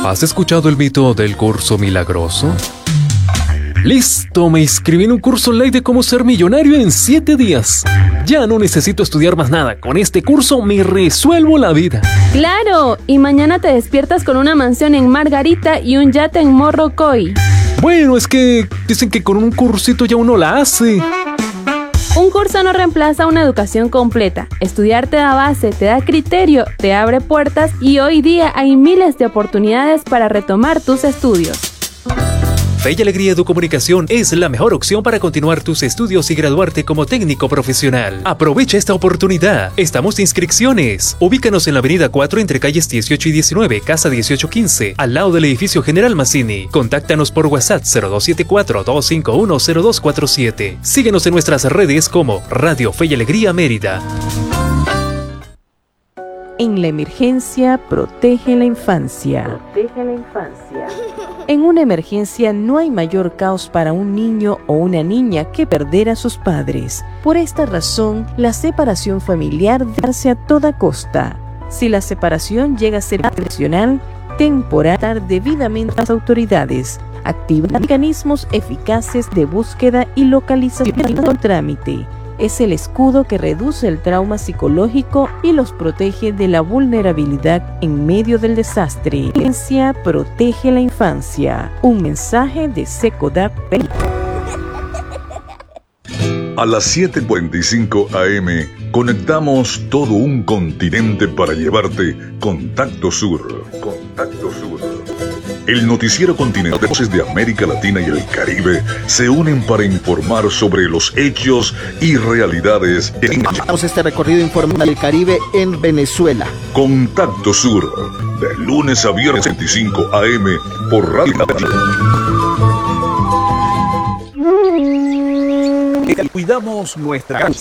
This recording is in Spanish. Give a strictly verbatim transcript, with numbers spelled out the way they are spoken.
¿Has escuchado el mito del curso milagroso? ¡Listo! Me inscribí en un curso online de cómo ser millonario en siete días. Ya no necesito estudiar más nada. Con este curso me resuelvo la vida. ¡Claro! Y mañana te despiertas con una mansión en Margarita y un yate en Morrocoy. Bueno, es que dicen que con un cursito ya uno la hace. Un curso no reemplaza una educación completa. Estudiar te da base, te da criterio, te abre puertas y hoy día hay miles de oportunidades para retomar tus estudios. Fe y Alegría Educomunicación es la mejor opción para continuar tus estudios y graduarte como técnico profesional. Aprovecha esta oportunidad. Estamos de inscripciones. Ubícanos en la avenida cuatro entre calles dieciocho y diecinueve, casa dieciocho quince, al lado del edificio General Mazzini. Contáctanos por WhatsApp cero dos siete cuatro, dos cinco uno, cero dos cuatro siete. Síguenos en nuestras redes como Radio Fe y Alegría Mérida. En la emergencia, protege la infancia. Protege la infancia. En una emergencia no hay mayor caos para un niño o una niña que perder a sus padres. Por esta razón, la separación familiar debe darse a toda costa. Si la separación llega a ser excepcional, temporal, debidamente a las autoridades. Activa mecanismos eficaces de búsqueda y localización del trámite. Es el escudo que reduce el trauma psicológico y los protege de la vulnerabilidad en medio del desastre. La infancia protege la infancia. Un mensaje de SECODAP. A las siete cuarenta y cinco a eme conectamos todo un continente para llevarte Contacto Sur. Contacto Sur. El noticiero continental de Voces de América Latina y el Caribe se unen para informar sobre los hechos y realidades. Damos este recorrido informativo del Caribe en Venezuela. Contacto Sur, de lunes a viernes veinticinco a eme por Radio. Cuidamos nuestra